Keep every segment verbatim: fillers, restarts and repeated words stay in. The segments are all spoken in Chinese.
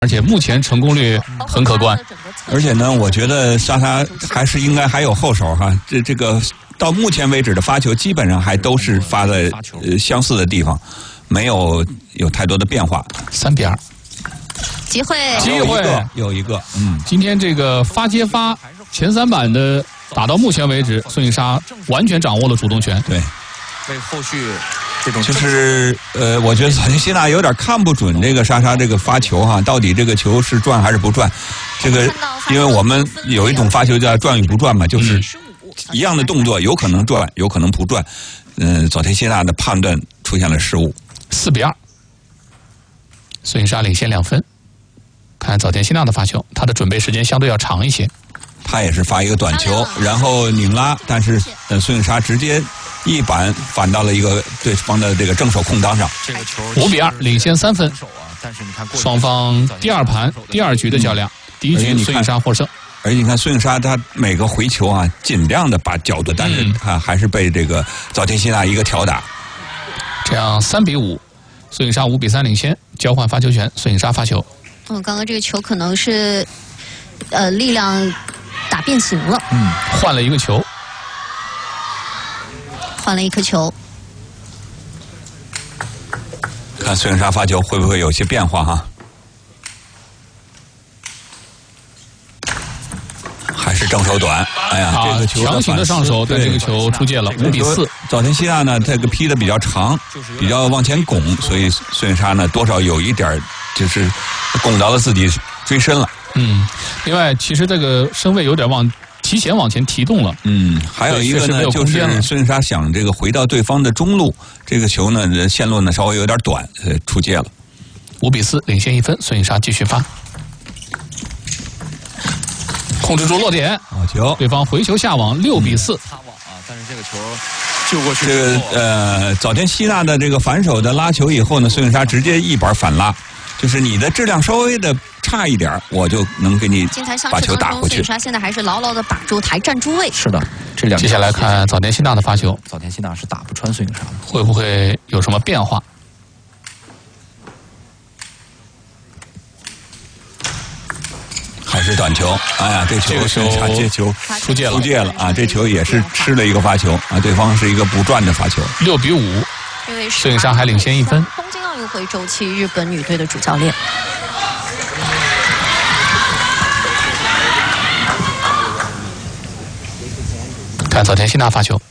而且目前成功率很可观。 而且呢，我觉得莎莎还是应该还有后手哈。这这个到目前为止的发球基本上还都是发在呃相似的地方，没有有太多的变化。 三比二， 机会机会有一个，嗯， 今天这个发接发前三板的打到目前为止，孙颖莎完全掌握了主动权。 对， 为后续。这种就是呃，我觉得草间希娜有点看不准这个莎莎这个发球哈，到底这个球是转还是不转？这个，因为我们有一种发球叫转与不转嘛，就是一样的动作，有可能转，有可能不转。嗯、呃，早田希娜的判断出现了失误， 四比二，孙颖莎领先两分。看早田希娜的发球，她的准备时间相对要长一些。 她也是发一个短球，然后拧拉，但是呃，孙颖莎直接。一板反到了一个对方的这个正手空当上， 这个球五比二领先三分。 但是你看， 双方第二盘第二局的较量，第一局孙颖莎获胜。 而且你看孙颖莎她每个回球啊，尽量的把角度，但是啊还是被这个早田希娜一个挑打。 这样三比五，孙颖莎五比三领先，交换发球权，孙颖莎发球。 嗯，刚刚这个球可能是呃力量打变形了， 嗯，换了一个球。 换了一颗球， 看孙颖莎发球会不会有些变化哈？还是正手短，哎呀， 啊、 这个球强行的上手，但这个球出界了，五比四。 早田希娜呢，这个劈的比较长，比较往前拱，所以孙颖莎呢多少有一点就是拱到了自己追身了。 嗯，另外其实这个身位有点往。提前往前提动了， 嗯，还有一个呢，就是孙颖莎想这个回到对方的中路，这个球呢线路呢稍微有点短，呃，出界了， 五比四领先一分，孙颖莎继续发，控制住落点， 好球， 对方回球下网，六比四， 擦网啊，但是这个球救过去， 这个呃早田希娜的这个反手的拉球以后呢，孙颖莎直接一板反拉。就是你的质量稍微的差一点，我就能给你把球打回去。 孙颖莎现在还是牢牢的把住台站住位。 是的，这两接下来看早田希娜的发球， 早田希娜是打不穿孙颖莎的， 会不会有什么变化？ 还是短球？哎呀，这球这个球接球出界了， 出界了啊！这球也是吃了一个发球啊，对方是一个不转的发球， 六比五。孙颖莎还领先一分。 东京奥运会周期日本女队的主教练。 看早田希娜发球，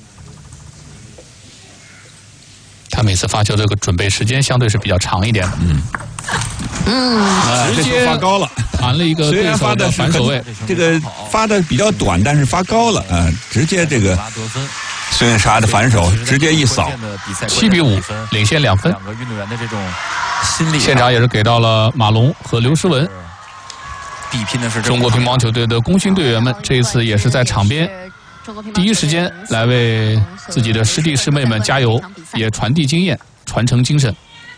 她每次发球这个准备时间相对是比较长一点的。 嗯嗯， 直接发高了， 弹了一个对手的反手位， 这个发的比较短，但是发高了，嗯、呃，直接这个。孙颖莎的反手直接一扫， 七比五，领先两分。 两个运动员的这种心理， 现场也是给到了马龙和刘诗雯。 比拼的是中国乒乓球队的功勋队员们，这一次也是在场边第一时间来为自己的师弟师妹们加油，也传递经验，传承精神。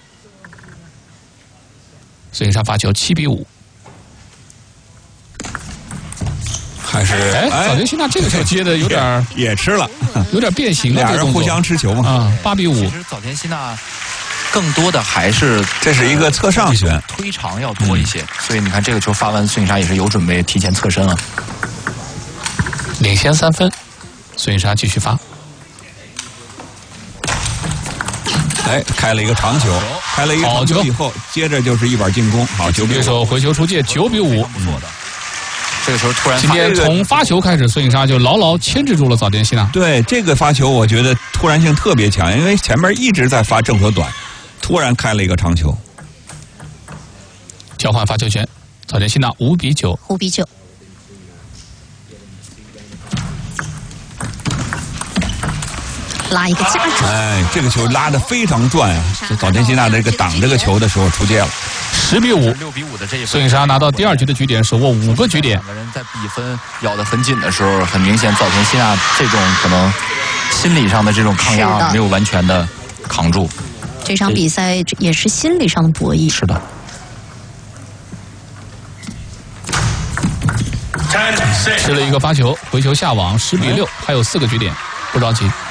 孙颖莎发球七比五。 还是哎，早田希娜这个球接的有点也吃了， 有点变形了， 俩人互相吃球嘛。 啊，八比五。 其实早田希娜更多的还是这是一个侧上旋， 推长要多一些，嗯、所以你看这个球发完，孙颖莎也是有准备提前侧身了， 领先三分，孙颖莎继续发。 哎，开了一个长球，开了一个长球以后，接着就是一板进攻，好球！ 对手回球出界，九比五。 嗯这个球突然， 今天从发球开始，孙颖莎就牢牢牵制住了早田希娜。 对这个发球，我觉得突然性特别强，因为前面一直在发正和短，突然开了一个长球， 交换发球权，早田希娜五比九， 五比九。拉一个加球， 哎，这个球拉得非常转啊！早田希娜这个挡这个球的时候出界了。 十比五， 六比五的这一分， 孙颖莎拿到第二局的局点，手握五个局点。 两个人在比分咬得很紧的时候，很明显早田希娜这种可能心理上的这种抗压没有完全的扛住。 这场比赛也是心理上的博弈。 是的。 吃了一个发球，回球下网，十比六，还有四个局点，不着急。